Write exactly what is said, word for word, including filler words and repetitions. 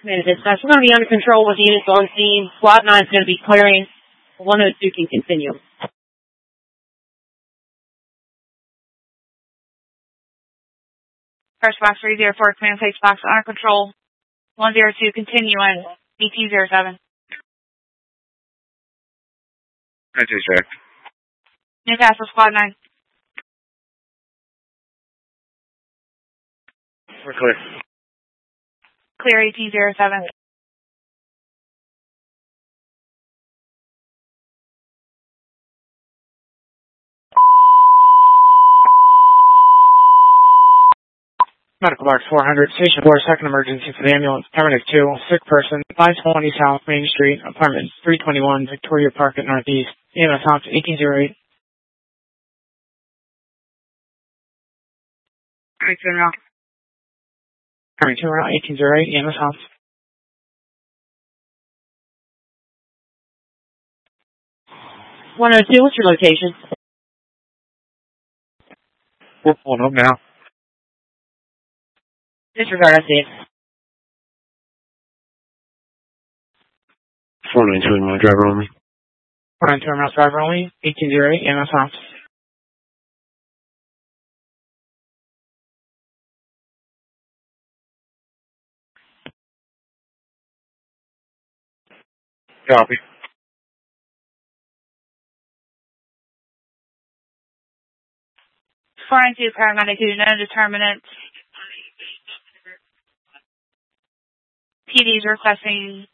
Minute dispatch. We're going to be under control with units on scene. Squad nine is going to be clearing. one oh two can continue. First box three zero four, command takes box under control. one zero two, continue on B T zero seven. I just checked. Newcastle Squad nine. We're clear. Clear A T zero seven. Medical Box four hundred, Station four, second emergency for the ambulance, Terminus two, sick person, five twenty South Main Street, apartment three twenty-one, Victoria Park at Northeast, E M S Ops eighteen oh eight. Alright, turn around. Coming to around eighteen oh eight, E M S Ops. one oh two, what's your location? We're pulling up now. Disregard, I see it. four nine two, my driver only. four nine two, Mouse driver only, eighteen oh eight, E M S Ops. Copy. four nine two, paramedic who no determinant. P D's requesting